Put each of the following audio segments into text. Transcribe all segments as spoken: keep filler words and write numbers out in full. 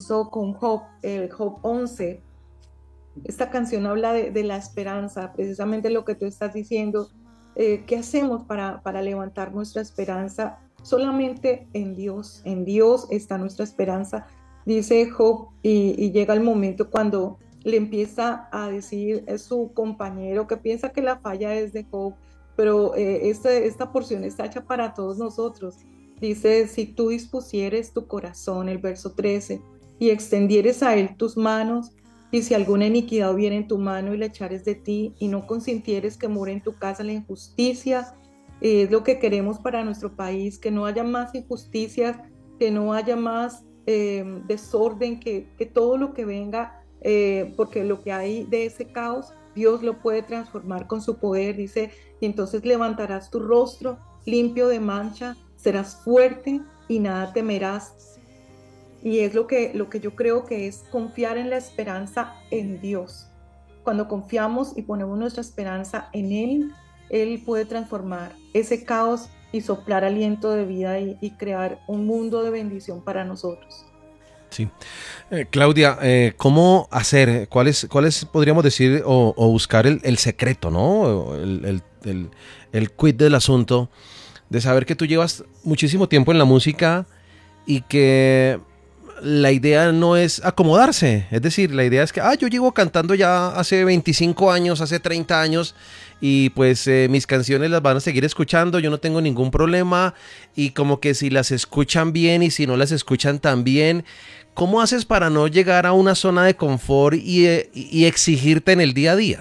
comenzó con Job, eh, Job once. Esta canción habla de, de la esperanza, precisamente lo que tú estás diciendo. Eh, ¿qué hacemos para, para levantar nuestra esperanza? Solamente en Dios, en Dios está nuestra esperanza, dice Job, y, y llega el momento cuando le empieza a decir a su compañero que piensa que la falla es de Job, pero eh, esta, esta porción está hecha para todos nosotros. Dice, si tú dispusieres tu corazón, el verso trece, y extendieres a él tus manos, y si alguna iniquidad hubiera en tu mano y la echares de ti, y no consintieres que more en tu casa la injusticia, eh, es lo que queremos para nuestro país, que no haya más injusticias, que no haya más eh, desorden, que, que todo lo que venga, eh, porque lo que hay de ese caos, Dios lo puede transformar con su poder, dice, y entonces levantarás tu rostro limpio de mancha, serás fuerte y nada temerás. Y es lo que, lo que yo creo que es confiar en la esperanza en Dios. Cuando confiamos y ponemos nuestra esperanza en Él, Él puede transformar ese caos y soplar aliento de vida y, y crear un mundo de bendición para nosotros. Sí. Eh, Claudia, eh, ¿cómo hacer? ¿Cuál es, cuál es, podríamos decir, o, o buscar el, el secreto, ¿no? El, el, el, el quid del asunto, de saber que tú llevas muchísimo tiempo en la música y que la idea no es acomodarse, es decir, la idea es que, ah, yo llevo cantando ya hace veinticinco años, hace treinta años, y pues eh, mis canciones las van a seguir escuchando, yo no tengo ningún problema, y como que si las escuchan bien y si no las escuchan tan bien, ¿cómo haces para no llegar a una zona de confort y, eh, y exigirte en el día a día?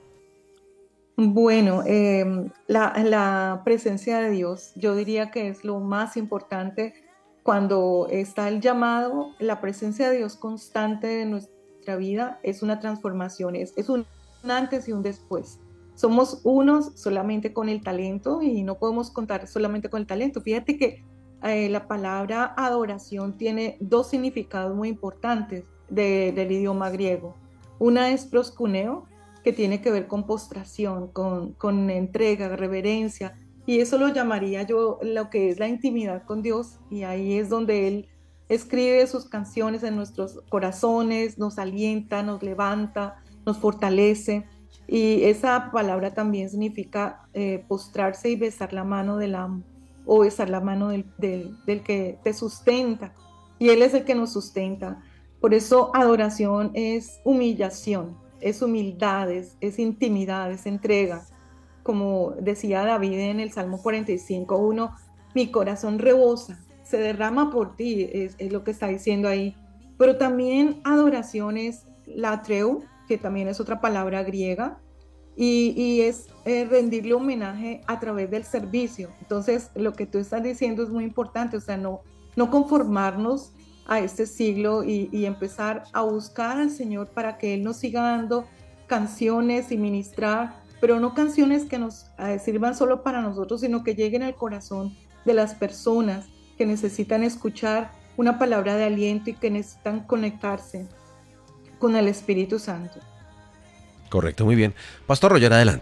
Bueno, eh, la, la presencia de Dios, yo diría que es lo más importante cuando está el llamado, la presencia de Dios constante de nuestra vida es una transformación, es, es un antes y un después. Somos unos solamente con el talento y no podemos contar solamente con el talento. Fíjate que eh, la palabra adoración tiene dos significados muy importantes de- del idioma griego. Una es proscuneo, que tiene que ver con postración, con, con entrega, reverencia, y eso lo llamaría yo lo que es la intimidad con Dios, y ahí es donde Él escribe sus canciones en nuestros corazones, nos alienta, nos levanta, nos fortalece, y esa palabra también significa eh, postrarse y besar la mano del amo, o besar la mano del, del, del que te sustenta, y Él es el que nos sustenta. Por eso adoración es humillación, es humildad, es, es intimidad, es entrega. Como decía David en el Salmo cuarenta y cinco uno, mi corazón rebosa, se derrama por ti, es, es lo que está diciendo ahí. Pero también adoración es latreu, que también es otra palabra griega, y, y es eh, rendirle homenaje a través del servicio. Entonces, lo que tú estás diciendo es muy importante, o sea, no, no conformarnos a este siglo y, y empezar a buscar al Señor para que Él nos siga dando canciones y ministrar, pero no canciones que nos eh, sirvan solo para nosotros, sino que lleguen al corazón de las personas que necesitan escuchar una palabra de aliento y que necesitan conectarse con el Espíritu Santo. Correcto, muy bien. Pastor Roger, adelante.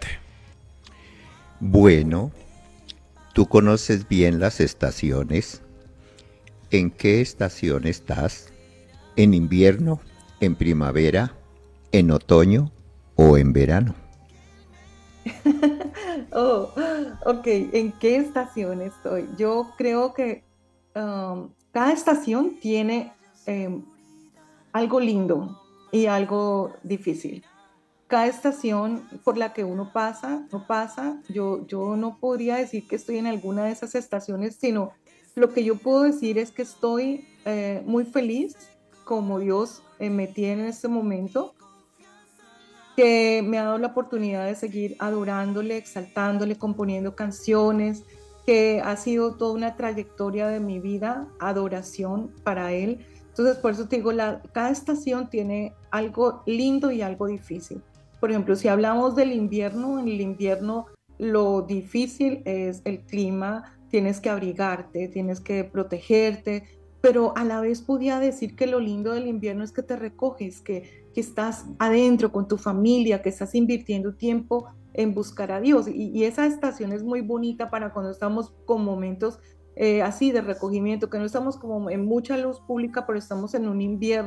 Bueno, tú conoces bien las estaciones. ¿En qué estación estás? ¿En invierno? ¿En primavera? ¿En otoño? ¿O en verano? Oh, ok, ¿en qué estación estoy? Yo creo que um, cada estación tiene em, algo lindo y algo difícil. Cada estación por la que uno pasa, no pasa, yo, yo no podría decir que estoy en alguna de esas estaciones, sino lo que yo puedo decir es que estoy eh, muy feliz como Dios eh, me tiene en este momento, que me ha dado la oportunidad de seguir adorándole, exaltándole, componiendo canciones, que ha sido toda una trayectoria de mi vida, adoración para Él. Entonces, por eso te digo, la, cada estación tiene algo lindo y algo difícil. Por ejemplo, si hablamos del invierno, en el invierno lo difícil es el clima, tienes que abrigarte, tienes que protegerte, pero a la vez podía decir que lo lindo del invierno es que te recoges, que que estás adentro con tu familia, que estás invirtiendo tiempo en buscar a Dios. Y, y esa estación es muy bonita para cuando estamos con momentos eh, así de recogimiento, que no estamos como en mucha luz pública, pero estamos en un invierno